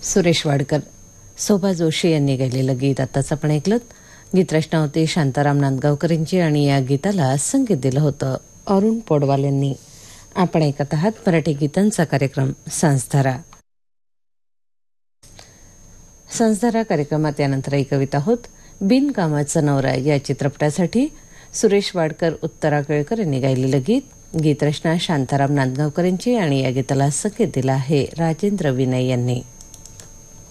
सुरेश वाडकर, शोभा जोशी यांनी गायलेलं गीत आताच आपण ऐकलं. गीतरचना होती शांताराम नांदगावकर यांची आणि या गीताला संगीत दिलं होतं अरुण पोडवाल यांनी. आपण ऐकत आहात मराठी गीतांचा कार्यक्रम संस्धारा. संस्धारा कार्यक्रमात यानंतर ऐकवित आहोत बिनकामाचा नवरा या चित्रपटासाठी सुरेश वाडकर, उत्तरा केळकर यांनी गायलेलं गीत. गीतरचना शांताराम नांदगावकर यांची आणि या गीताला संगीत दिलं आहे राजेंद्र विनय यांनी.